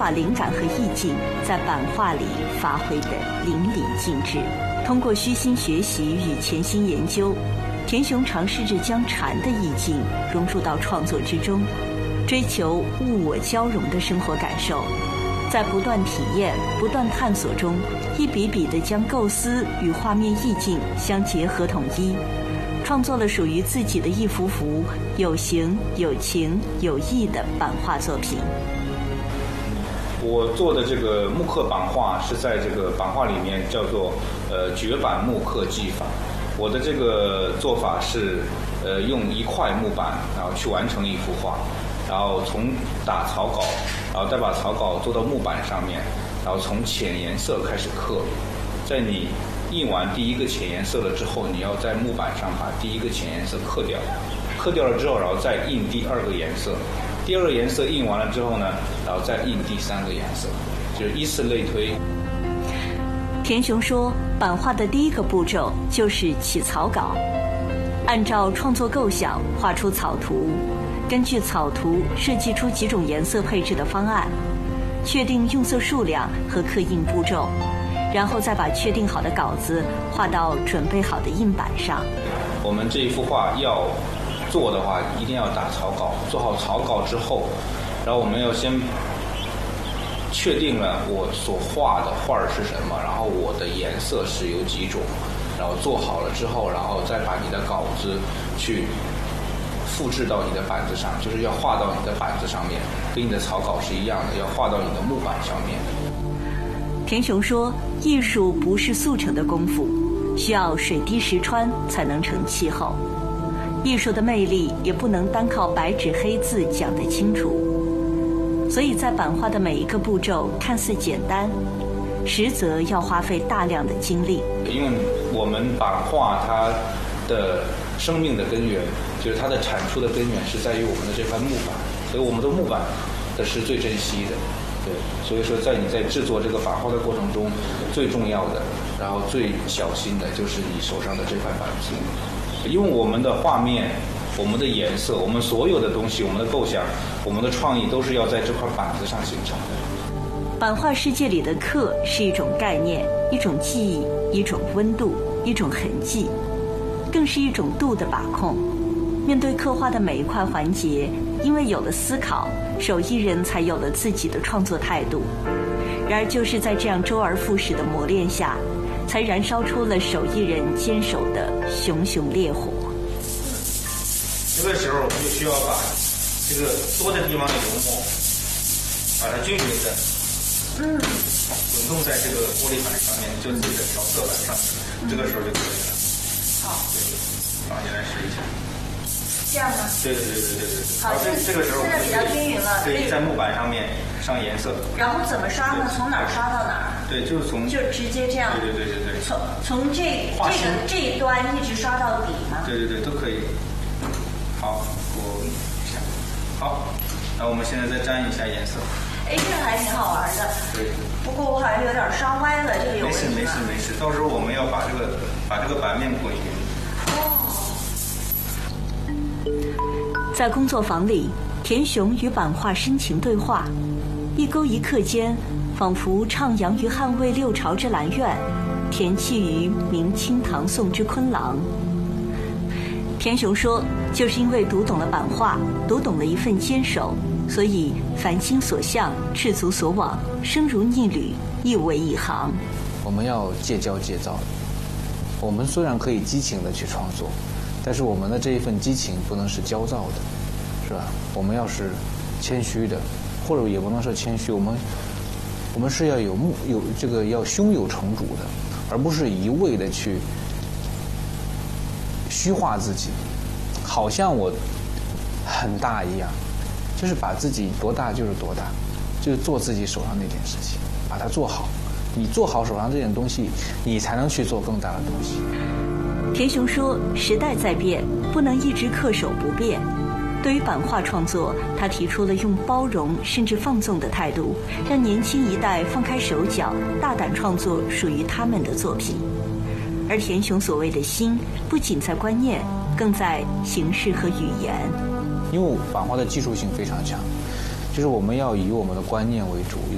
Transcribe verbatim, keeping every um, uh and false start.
画灵感和意境在版画里发挥得淋漓尽致。通过虚心学习与潜心研究，田雄尝试着将禅的意境融入到创作之中，追求物我交融的生活感受，在不断体验、不断探索中，一笔笔地将构思与画面意境相结合统一，创作了属于自己的一幅幅有形、有情、有意的版画作品。 我做的这个木刻版画是在这个版画里面叫做呃绝版木刻技法。我的这个做法是呃用一块木板，然后去完成一幅画，然后从打草稿，然后再把草稿做到木板上面，然后从浅颜色开始刻。在你印完第一个浅颜色了之后，你要在木板上把第一个浅颜色刻掉，刻掉了之后，然后再印第二个颜色。第二个颜色印完了之后呢，然后再印第三个颜色，就是依次类推。 田雄说，版画的第一个步骤就是起草稿，按照创作构想画出草图，根据草图设计出几种颜色配置的方案，确定用色数量和刻印步骤，然后再把确定好的稿子画到准备好的印板上。 我们这一幅画要做的话，一定要打草稿。做好草稿之后，然后我们要先确定了我所画的画是什么，然后我的颜色是有几种，然后做好了之后，然后再把你的稿子去复制到你的板子上，就是要画到你的板子上面，跟你的草稿是一样的，要画到你的木板上面。 田雄说，艺术不是速成的功夫，需要水滴石穿才能成气候。艺术的魅力也不能单靠白纸黑字讲得清楚，所以在版画的每一个步骤看似简单，实则要花费大量的精力。 因为我们版画它的生命的根源，就是它的产出的根源是在于我们的这块木板，所以我们的木板的是最珍惜的。对，所以说在你在制作这个版画的过程中，最重要的，然后最小心的就是你手上的这块板子。因为我们的画面、我们的颜色、我们所有的东西、我们的构想、我们的创意都是要在这块板子上形成的。 版画世界里的刻是一种概念，一种记忆，一种温度，一种痕迹，更是一种度的把控。面对刻画的每一块环节，因为有了思考，手艺人才有了自己的创作态度。然而就是在这样周而复始的磨练下，才燃烧出了手艺人坚守的熊熊烈火。 这个时候我们就需要把这个多的地方的油墨，把它均匀的嗯滚动在这个玻璃板上面，就自己的调色板上，这个时候就可以了。 好， 放进来试一下。 这样吗？ 对对对对对对。 好，这这个时候现在比较均匀了。 可以在木板上面上颜色。 然后怎么刷呢？从哪儿刷到哪儿？ 对，就是从就直接这样。 对对对对对。 从从这这个这一端一直刷到底吗？ 对对对，都可以。好，我一下。好，那我们现在再沾一下颜色。 哎，这个还挺好玩的。 对。 不过我好像有点刷歪了，这个有没事没事没事，到时候我们要把这个把这个版面滚匀。 在工作坊里，田雄与版画深情对话，一勾一刻间，仿佛徜徉于汉魏六朝之兰苑，恬气于明清唐宋之昆郎。田雄说，就是因为读懂了版画，读懂了一份坚守，所以凡心所向，赤足所往，生如逆旅，亦为一行。 我们要戒骄戒躁，我们虽然可以激情的去创作，但是我们的这一份激情不能是焦躁的，是吧？我们要是谦虚的，或者也不能说谦虚，我们我们是要有目有这个要胸有成竹的，而不是一味的去虚化自己，好像我很大一样，就是把自己多大就是多大，就是做自己手上那点事情，把它做好。你做好手上这点东西，你才能去做更大的东西。 田雄说，时代在变，不能一直恪守不变。对于版画创作，他提出了用包容甚至放纵的态度，让年轻一代放开手脚，大胆创作属于他们的作品。而田雄所谓的心，不仅在观念，更在形式和语言。 因为版画的技术性非常强，就是我们要以我们的观念为主，